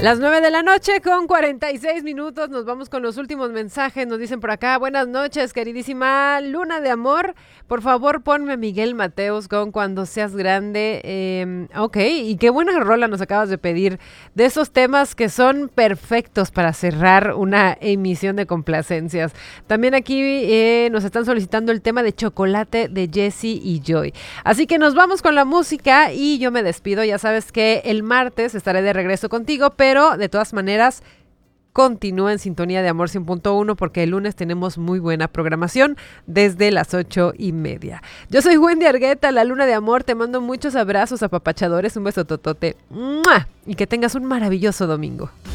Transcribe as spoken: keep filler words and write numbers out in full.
Las nueve de la noche con cuarenta y seis minutos, nos vamos con los últimos mensajes. Nos dicen por acá: buenas noches, queridísima Luna de Amor, por favor ponme Miguel Mateos con Cuando Seas Grande. Eh, ok, y qué buena rola nos acabas de pedir, de esos temas que son perfectos para cerrar una emisión de complacencias. También aquí eh, nos están solicitando el tema de Chocolate de Jessie y Joy. Así que nos vamos con la música y yo me despido. Ya sabes que el martes estaré de regreso contigo, pero Pero de todas maneras, continúa en sintonía de Amor cien punto uno porque el lunes tenemos muy buena programación desde las ocho y media. Yo soy Wendy Argueta, la Luna de Amor. Te mando muchos abrazos apapachadores, un beso totote. ¡Mua! Y que tengas un maravilloso domingo.